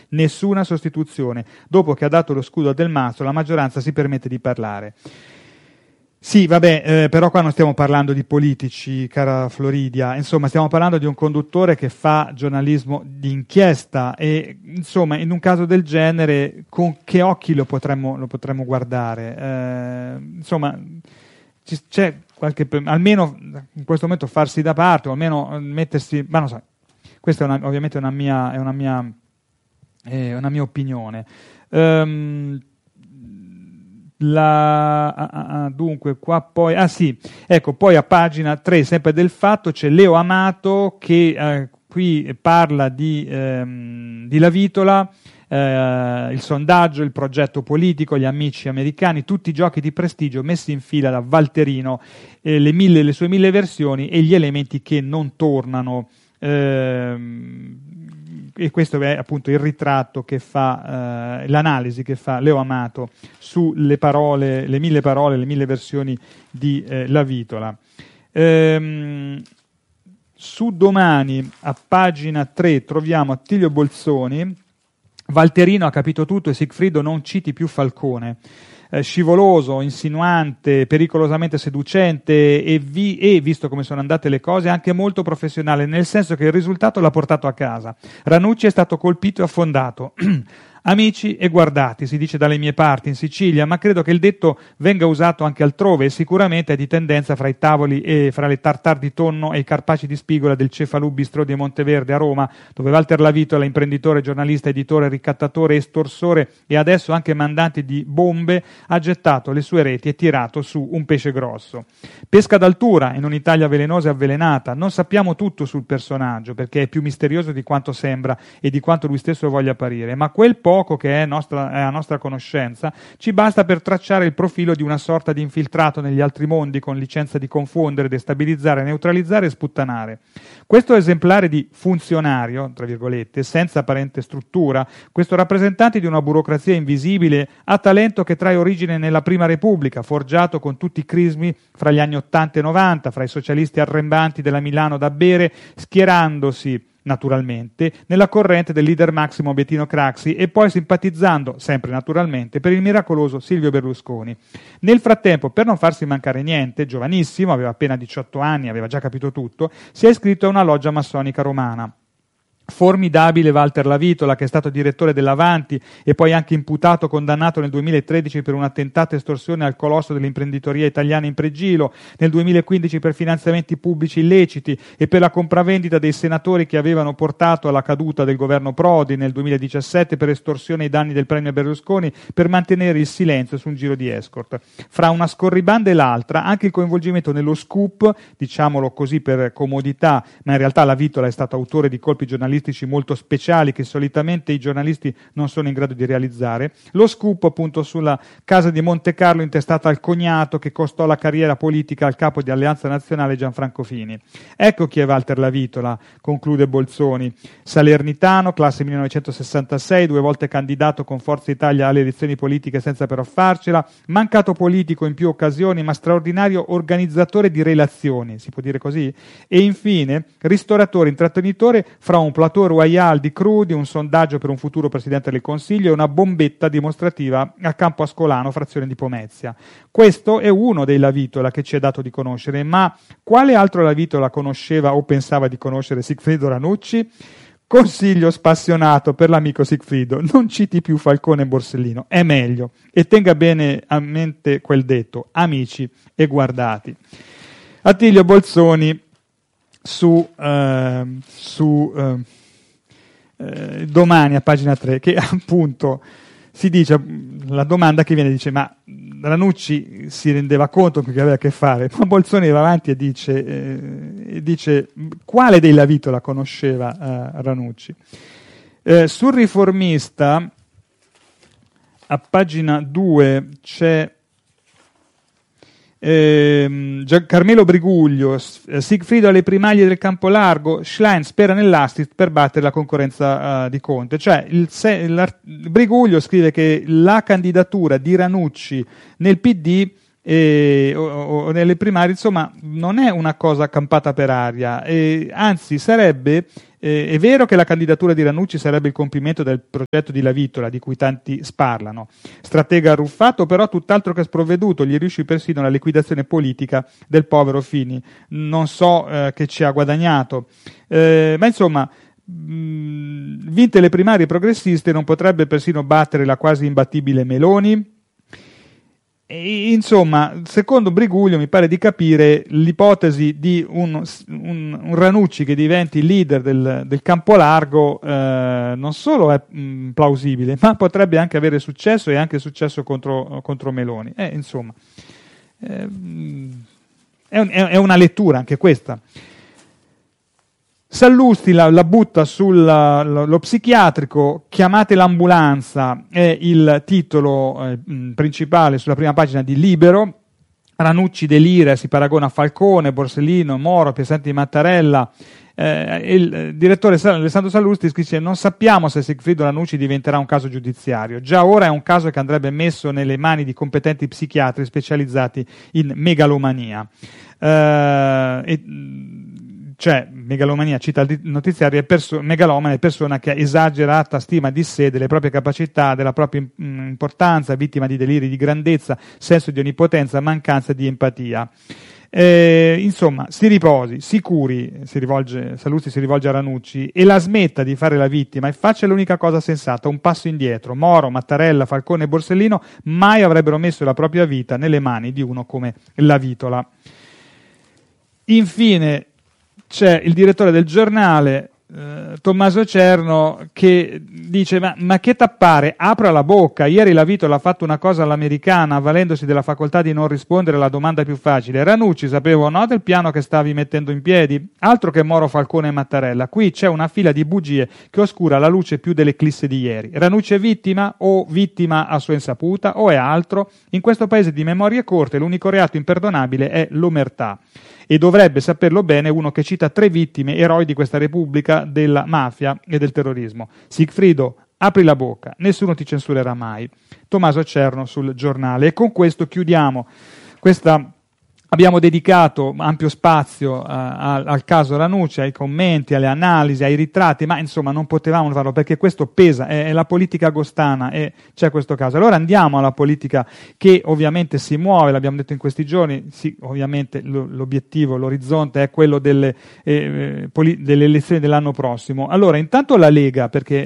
nessuna sostituzione. Dopo che ha dato lo scudo a Del Mazo, la maggioranza si permette di parlare. Sì, vabbè, però qua non stiamo parlando di politici, cara Floridia, insomma stiamo parlando di un conduttore che fa giornalismo di inchiesta e insomma in un caso del genere con che occhi lo potremmo guardare? Insomma c'è qualche, almeno in questo momento farsi da parte o almeno mettersi, ma non so, questa è ovviamente una mia opinione. Dunque qua poi ecco, poi a pagina 3 sempre del Fatto c'è Leo Amato che qui parla di La Vitola, il sondaggio, il progetto politico, gli amici americani, tutti i giochi di prestigio messi in fila da Valterino, le sue 1000 versioni e gli elementi che non tornano. E questo è appunto il ritratto che fa, l'analisi che fa Leo Amato sulle parole, le 1000 parole, le 1000 versioni di La Vitola. Su Domani, a pagina 3, troviamo Attilio Bolzoni. Valterino ha capito tutto e Sigfrido non citi più Falcone. Scivoloso, insinuante, pericolosamente seducente e visto come sono andate le cose, anche molto professionale, nel senso che il risultato l'ha portato a casa. Ranucci è stato colpito e affondato. Amici e guardati, si dice dalle mie parti in Sicilia, ma credo che il detto venga usato anche altrove e sicuramente è di tendenza fra i tavoli e fra le tartar di tonno e i carpacci di spigola del Cefalù Bistrò di Monteverde a Roma, dove Walter La Vitola, imprenditore, giornalista, editore, ricattatore, estorsore e adesso anche mandante di bombe, ha gettato le sue reti e tirato su un pesce grosso. Pesca d'altura in un'Italia velenosa e avvelenata. Non sappiamo tutto sul personaggio perché è più misterioso di quanto sembra e di quanto lui stesso voglia apparire, ma quel poco che è a nostra conoscenza ci basta per tracciare il profilo di una sorta di infiltrato negli altri mondi con licenza di confondere, destabilizzare, neutralizzare e sputtanare. Questo esemplare di funzionario, tra virgolette, senza apparente struttura, questo rappresentante di una burocrazia invisibile, ha talento che trae origine nella Prima Repubblica, forgiato con tutti i crismi fra gli anni 80 e 90, fra i socialisti arrembanti della Milano da bere, schierandosi naturalmente nella corrente del leader massimo Bettino Craxi e poi simpatizzando, sempre naturalmente, per il miracoloso Silvio Berlusconi. Nel frattempo, per non farsi mancare niente, giovanissimo, aveva appena 18 anni, aveva già capito tutto, si è iscritto a una loggia massonica romana. Formidabile Walter La Vitola, che è stato direttore dell'Avanti e poi anche imputato, condannato nel 2013 per un attentato estorsione al colosso dell'imprenditoria italiana in pregilo, nel 2015 per finanziamenti pubblici illeciti e per la compravendita dei senatori che avevano portato alla caduta del governo Prodi, nel 2017 per estorsione ai danni del premio Berlusconi per mantenere il silenzio su un giro di escort. Fra una scorribanda e l'altra anche il coinvolgimento nello scoop, diciamolo così per comodità, ma in realtà La Vitola è stato autore di colpi giornalistici molto speciali che solitamente i giornalisti non sono in grado di realizzare, lo scoop appunto sulla casa di Monte Carlo intestata al cognato che costò la carriera politica al capo di Alleanza Nazionale Gianfranco Fini. Ecco chi è Walter La Vitola, conclude Bolzoni. Salernitano, classe 1966, 2 volte candidato con Forza Italia alle elezioni politiche senza però farcela, mancato politico in più occasioni ma straordinario organizzatore di relazioni, si può dire così? E infine ristoratore, intrattenitore fra un plateau royal di crudi, un sondaggio per un futuro Presidente del Consiglio e una bombetta dimostrativa a Campo Ascolano, frazione di Pomezia. Questo è uno dei La Vitola che ci è dato di conoscere, ma quale altro La Vitola conosceva o pensava di conoscere Sigfrido Ranucci? Consiglio spassionato per l'amico Sigfrido, non citi più Falcone e Borsellino, è meglio, e tenga bene a mente quel detto, amici e guardati. Attilio Bolzoni su Domani a pagina 3, che appunto si dice, la domanda che viene dice ma Ranucci si rendeva conto che aveva a che fare, ma Bolzoni va avanti e dice quale dei La Vitola conosceva Ranucci. Sul Riformista a pagina 2 c'è Carmelo Briguglio, Sigfrido alle primaglie del Campo Largo, Schlein spera nell'assist per battere la concorrenza di Conte. Cioè Briguglio scrive che la candidatura di Ranucci nel PD o nelle primarie insomma non è una cosa campata per aria, anzi sarebbe È vero che la candidatura di Ranucci sarebbe il compimento del progetto di Lavitola, di cui tanti sparlano. Stratega arruffato, però tutt'altro che sprovveduto, gli riuscì persino la liquidazione politica del povero Fini. Non so che ci ha guadagnato, ma insomma, vinte le primarie progressiste, non potrebbe persino battere la quasi imbattibile Meloni? E, insomma, secondo Briguglio mi pare di capire l'ipotesi di un Ranucci che diventi leader del campo largo non solo è plausibile, ma potrebbe anche avere successo, e anche successo contro Meloni. Insomma, è una lettura anche questa. Sallusti la butta sullo psichiatrico, chiamate l'ambulanza, è il titolo principale sulla prima pagina di Libero. Ranucci delira, si paragona a Falcone, Borsellino, Moro, Piacenti Mattarella. Il direttore Alessandro Sallusti scrive: non sappiamo se Sigfrido Ranucci diventerà un caso giudiziario, già ora è un caso che andrebbe messo nelle mani di competenti psichiatri specializzati in megalomania. Cioè, megalomania, cita il notiziario, megalomane è persona che ha esagerata stima di sé, delle proprie capacità, della propria importanza, vittima di deliri di grandezza, senso di onnipotenza, mancanza di empatia. Insomma, si riposi, si curi, Sallusti si rivolge a Ranucci, e la smetta di fare la vittima e faccia l'unica cosa sensata, un passo indietro. Moro, Mattarella, Falcone e Borsellino mai avrebbero messo la propria vita nelle mani di uno come Lavitola. Infine, c'è il direttore del Giornale, Tommaso Cerno, che dice: ma che tappare, apra la bocca, ieri Lavitola ha fatto una cosa all'americana avvalendosi della facoltà di non rispondere alla domanda più facile. Ranucci sapeva o no del piano che stavi mettendo in piedi? Altro che Moro, Falcone e Mattarella, qui c'è una fila di bugie che oscura la luce più dell'eclisse di ieri. Ranucci è vittima, o vittima a sua insaputa, o è altro? In questo paese di memorie corte l'unico reato imperdonabile è l'omertà. E dovrebbe saperlo bene uno che cita 3 vittime, eroi di questa Repubblica della mafia e del terrorismo. Sigfrido, apri la bocca, nessuno ti censurerà mai. Tommaso Cerno sul Giornale. E con questo chiudiamo questa. Abbiamo dedicato ampio spazio al caso Ranucci, ai commenti, alle analisi, ai ritratti, ma insomma non potevamo farlo perché questo pesa, è la politica agostana e c'è questo caso. Allora andiamo alla politica che ovviamente si muove, l'abbiamo detto in questi giorni, sì, ovviamente l'obiettivo, l'orizzonte è quello delle elezioni dell'anno prossimo. Allora intanto la Lega, perché